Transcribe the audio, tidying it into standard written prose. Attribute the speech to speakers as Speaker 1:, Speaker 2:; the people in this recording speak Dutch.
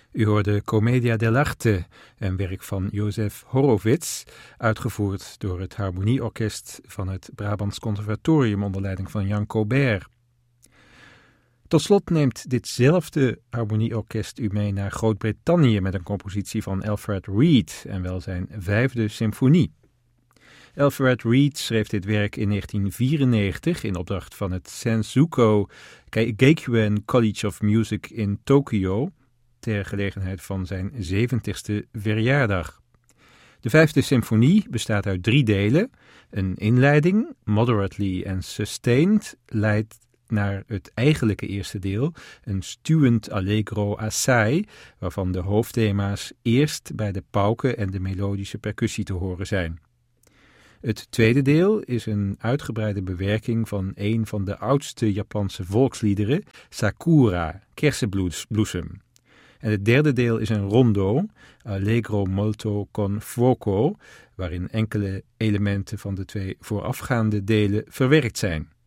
Speaker 1: U hoorde Commedia dell'arte, een werk van Jozef Horowitz, uitgevoerd door het Harmonieorkest van het Brabants Conservatorium onder leiding van Jan Cobert. Tot slot neemt ditzelfde harmonieorkest u mee naar Groot-Brittannië met een compositie van Alfred Reed en wel zijn 5e symfonie. Alfred Reed schreef dit werk in 1994 in opdracht van het Sensuko Geikuen College of Music in Tokio ter gelegenheid van zijn 70ste verjaardag. De 5e symfonie bestaat uit 3 delen. Een inleiding, moderately and sustained, leidt naar het eigenlijke eerste deel, een stuwend allegro assai, waarvan de hoofdthema's eerst bij de pauken en de melodische percussie te horen zijn. Het tweede deel is een uitgebreide bewerking van een van de oudste Japanse volksliederen, Sakura, kersenbloesem. En het derde deel is een rondo, allegro molto con fuoco, waarin enkele elementen van de 2 voorafgaande delen verwerkt zijn.